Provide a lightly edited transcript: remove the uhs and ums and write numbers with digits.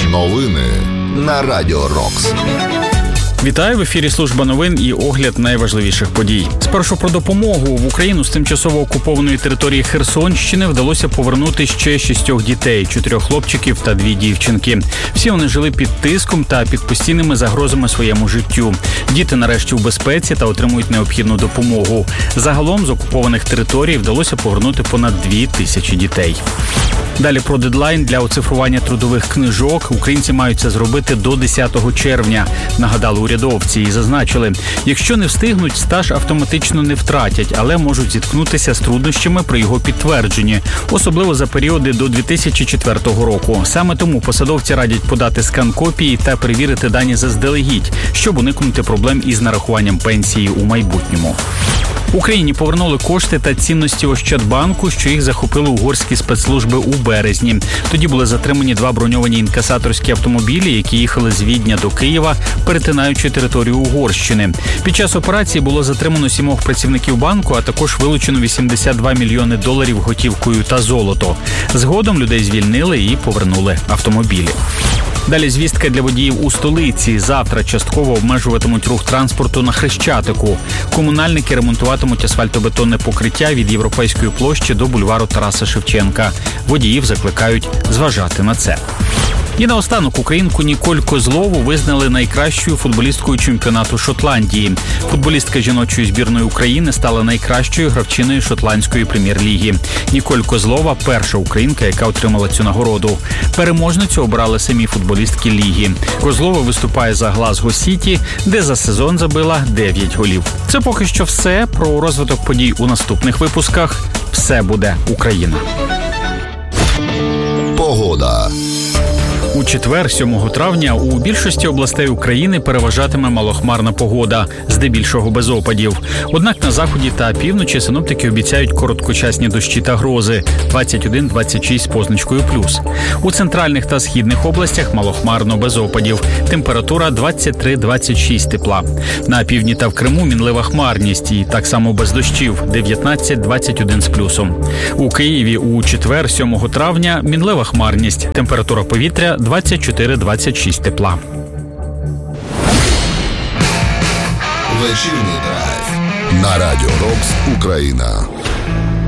Новини на Радіо Рокс. Вітаю, в ефірі служба новин і огляд найважливіших подій. Спершу про допомогу. В Україну з тимчасово окупованої території Херсонщини вдалося повернути ще 6 дітей, 4 хлопчиків та 2 дівчинки. Всі вони жили під тиском та під постійними загрозами своєму життю. Діти нарешті в безпеці та отримують необхідну допомогу. Загалом з окупованих територій вдалося повернути понад 2000 дітей. Далі про дедлайн для оцифрування трудових книжок. Українці мають це зробити до 10 червня, нагадали урядовці і зазначили, якщо не встигнуть, стаж автоматично не втратять, але можуть зіткнутися з труднощами при його підтвердженні, особливо за періоди до 2004 року. Саме тому посадовці радять подати скан копії та перевірити дані заздалегідь, щоб уникнути проблем із нарахуванням пенсії у майбутньому. Україні повернули кошти та цінності Ощадбанку, що їх захопили угорські спецслужби у березні. Тоді були затримані 2 броньовані інкасаторські автомобілі, які їхали з Відня до Києва, перетинаючи територію Угорщини. Під час операції було затримано 7 працівників банку, а також вилучено $82 мільйони готівкою та золото. Згодом людей звільнили і повернули автомобілі. Далі звістка для водіїв у столиці. Завтра частково обмежуватимуть рух транспорту на Хрещатику. Комунальники ремонтуватимуть асфальтобетонне покриття від Європейської площі до бульвару Тараса Шевченка. Водіїв закликають зважати на це. І наостанок українку Ніколь Козлову визнали найкращою футболісткою чемпіонату Шотландії. Футболістка жіночої збірної України стала найкращою гравчиною шотландської прем'єр-ліги. Ніколь Козлова – перша українка, яка отримала цю нагороду. Переможницю обрали самі футболістки ліги. Козлова виступає за Глазго Сіті, де за сезон забила 9 голів. Це поки що все. Про розвиток подій у наступних випусках. Все буде Україна. Погода. У четвер, 7 травня, у більшості областей України переважатиме малохмарна погода, здебільшого без опадів. Однак на заході та півночі синоптики обіцяють короткочасні дощі та грози – 21-26 з позначкою плюс. У центральних та східних областях малохмарно без опадів. Температура 23-26 тепла. На півдні та в Криму мінлива хмарність і так само без дощів – 19-21 з плюсом. У Києві у четвер, 7 травня, мінлива хмарність. Температура повітря 24-26 тепла. Вечірній драйв на Радіо Рокс Україна.